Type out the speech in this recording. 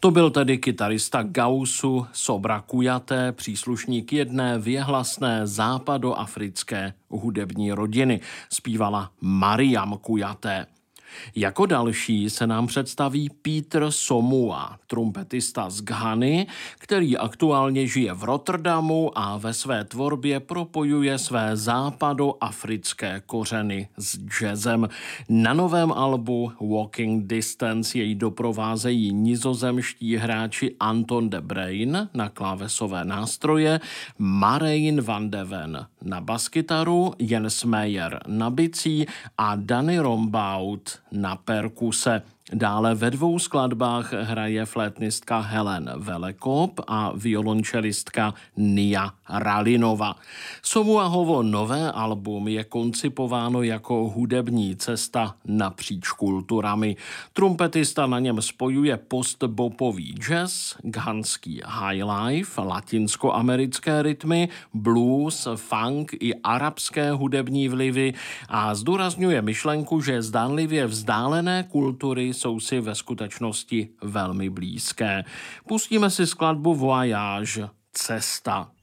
To byl tedy kytarista Gaussu Sobra Kouyaté, příslušník jedné věhlasné západoafrické hudební rodiny. Zpívala Mariam Kouyaté. Jako další se nám představí Peter Somua, trumpetista z Ghany, který aktuálně žije v Rotterdamu a ve své tvorbě propojuje své západoafrické kořeny s jazzem. Na novém albu Walking Distance jej doprovázejí nizozemští hráči Anton de Bruyn na klávesové nástroje, Marijn van de Ven na baskytaru, Jens Meyer na bicí a Danny Rombout na perkuse. Dále ve 2 skladbách hraje flétnistka Helen Velekop a violončelistka Nia Ralinova. Somuahovo nové album je koncipováno jako hudební cesta napříč kulturami. Trumpetista na něm spojuje post-bopový jazz, ghanský highlife, latinskoamerické rytmy, blues, funk i arabské hudební vlivy a zdůrazňuje myšlenku, že zdánlivě vzdálené kultury jsou si ve skutečnosti velmi blízké. Pustíme si skladbu Voyage, cesta.